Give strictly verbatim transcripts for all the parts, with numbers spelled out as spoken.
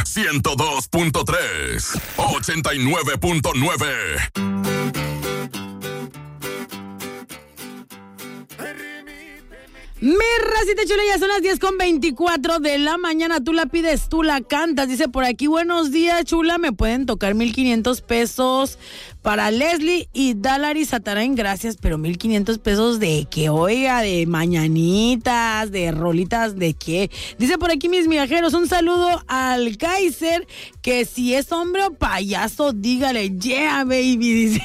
ciento dos punto tres, ochenta y nueve punto nueve. Mi racita chula, ya son las diez con veinticuatro de la mañana. Tú la pides, tú la cantas. Dice por aquí, buenos días, chula. Me pueden tocar mil quinientos pesos para Leslie y Dalari Satarán. Gracias, pero mil quinientos pesos de qué, oiga, de mañanitas, de rolitas, de qué. Dice por aquí, mis migajeros, un saludo al Kaiser, que si es hombre o payaso, dígale, yeah, baby, dice.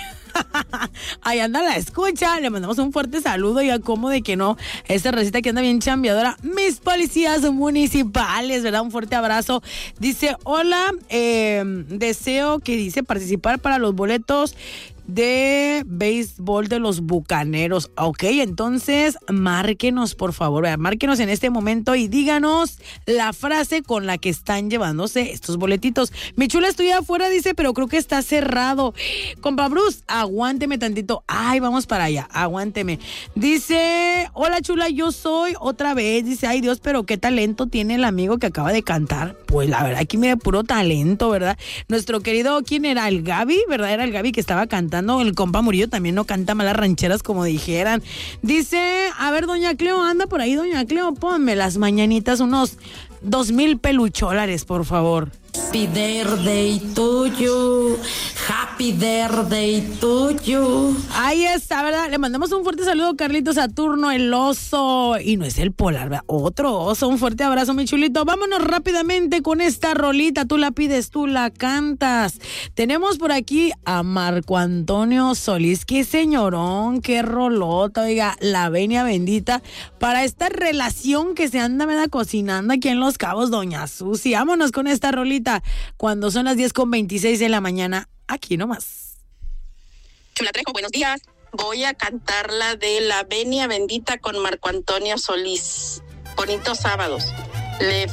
Ahí anda la escucha, le mandamos un fuerte saludo y a como de que no, esta receta que anda bien chambeadora, mis policías municipales, ¿verdad? Un fuerte abrazo. Dice, hola, eh, deseo que dice participar para los boletos de béisbol de los Bucaneros. Ok, entonces márquenos, por favor, vea, márquenos en este momento y díganos la frase con la que están llevándose estos boletitos. Mi chula, estoy afuera, dice, pero creo que está cerrado. Compa Bruce, aguánteme tantito. Ay, vamos para allá, aguánteme. Dice, hola chula, yo soy otra vez. Dice, ay Dios, pero qué talento tiene el amigo que acaba de cantar. Pues la verdad, aquí mira, puro talento, ¿verdad? Nuestro querido, ¿quién era? El Gaby, ¿verdad? Era el Gaby que estaba cantando. El compa Murillo también no canta malas rancheras como dijeran. Dice, a ver, doña Cleo, anda por ahí, doña Cleo, ponme las mañanitas, unos dos mil pelucholares, por favor. Happy birthday to you, happy birthday to you. Ahí está, ¿verdad? Le mandamos un fuerte saludo a Carlitos Saturno, el oso. Y no es el polar, ¿verdad? Otro oso. Un fuerte abrazo, mi chulito. Vámonos rápidamente con esta rolita. Tú la pides, tú la cantas. Tenemos por aquí a Marco Antonio Solís. Qué señorón, qué rolota. Oiga, la venia bendita para esta relación que se anda, ¿verdad? Cocinando aquí en Los Cabos, doña Susi. Vámonos con esta rolita. Cuando son las diez con veintiséis de la mañana, aquí nomás. Chula Trejo, buenos días. Voy a cantar la de La Venia Bendita con Marco Antonio Solís. Bonitos sábados. Le